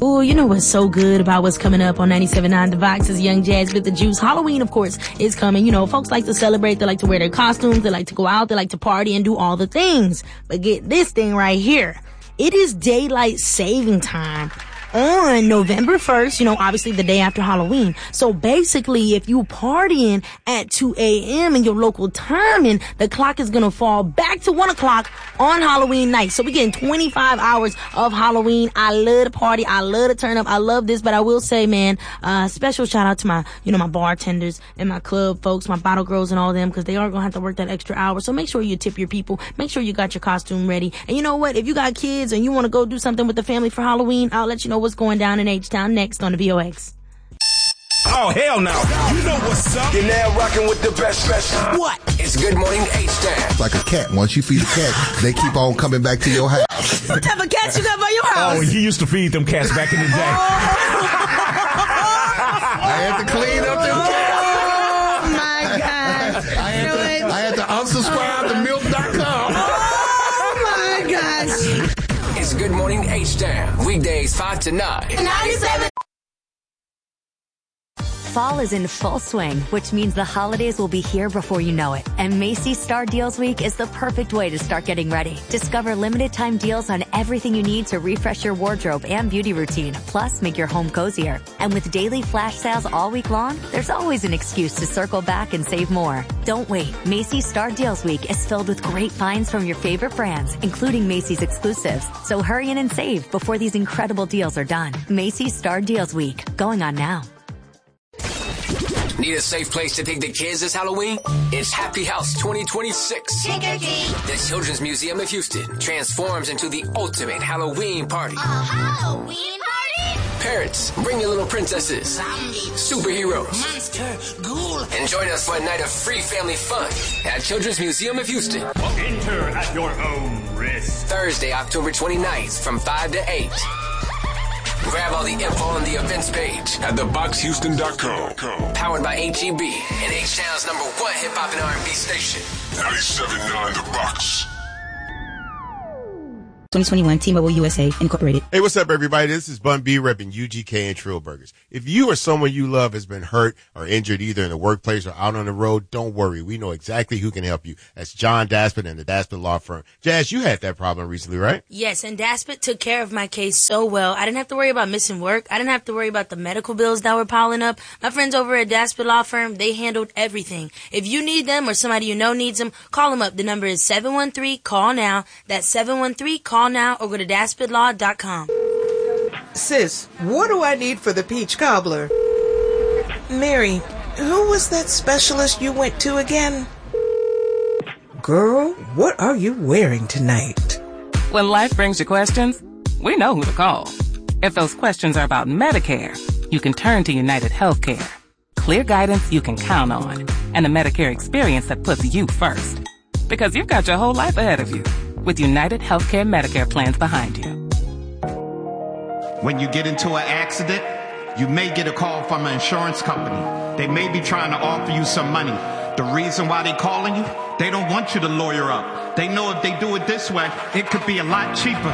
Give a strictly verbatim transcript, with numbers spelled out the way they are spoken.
Oh, you know what's so good about what's coming up on ninety-seven point nine The Vox is Young Jazz with the Juice. Halloween, of course, is coming. You know, folks like to celebrate. They like to wear their costumes. They like to go out. They like to party and do all the things. But get this thing right here. It is daylight saving time on November first, you know, obviously the day after Halloween. So basically, if you partying at two a.m. in your local timing, the clock is going to fall back to one o'clock on Halloween night. So we're getting twenty-five hours of Halloween. I love to party. I love to turn up. I love this, but I will say, man, uh, special shout out to my, you know, my bartenders and my club folks, my bottle girls and all them, because they are going to have to work that extra hour. So make sure you tip your people. Make sure you got your costume ready. And you know what? If you got kids and you want to go do something with the family for Halloween, I'll let you know what's going down in H-Town next on the V O X. Oh, hell no. You know what's up. You're now rocking with the best, best. What? It's Good Morning H-Town. Like a cat. Once you feed a cat, they keep on coming back to your house. What type of cats you got by your house? Oh, he used to feed them cats back in the day. I had to clean up them cats. Oh, my God. I had, to, I had to unsubscribe to milk dot com. Oh, my gosh. It's Good Morning H-Town. Weekdays five to nine. ninety-seven. Fall is in full swing, which means the holidays will be here before you know it. And Macy's Star Deals Week is the perfect way to start getting ready. Discover limited time deals on everything you need to refresh your wardrobe and beauty routine, plus make your home cozier. And with daily flash sales all week long, there's always an excuse to circle back and save more. Don't wait. Macy's Star Deals Week is filled with great finds from your favorite brands, including Macy's exclusives. So hurry in and save before these incredible deals are done. Macy's Star Deals Week, going on now. Need a safe place to take the kids this Halloween? It's Happy House twenty twenty-six. The Children's Museum of Houston transforms into the ultimate Halloween party. A Halloween party? Parents, bring your little princesses, Zombie, superheroes, monster, ghoul, and join us for a night of free family fun at Children's Museum of Houston. Enter at your own risk. Thursday, October twenty-ninth from five to eight. Grab all the info on the events page at the box houston dot com. Powered by H E B and H-Town's number one hip-hop and R and B station. ninety-seven point nine The Box. twenty twenty-one T-Mobile U S A Incorporated. Hey, what's up, everybody? This is Bun B repping U G K and Trill Burgers. If you or someone you love has been hurt or injured either in the workplace or out on the road, don't worry. We know exactly who can help you. That's John Daspit and the Daspit Law Firm. Jazz, you had that problem recently, right? Yes, and Daspit took care of my case so well. I didn't have to worry about missing work. I didn't have to worry about the medical bills that were piling up. My friends over at Daspit Law Firm, they handled everything. If you need them or somebody you know needs them, call them up. The number is seven one three, call now. That's seven one three, call now, or go to daspit law dot com. Sis, what do I need for the peach cobbler? Mary, who was that specialist you went to again? Girl, what are you wearing tonight? When life brings you questions, we know who to call. If those questions are about Medicare, you can turn to United Healthcare. Clear guidance you can count on, and a Medicare experience that puts you first. Because you've got your whole life ahead of you, with United Healthcare Medicare plans behind you. When you get into an accident, you may get a call from an insurance company. They may be trying to offer you some money. The reason why they're calling you, they don't want you to lawyer up. They know if they do it this way, it could be a lot cheaper.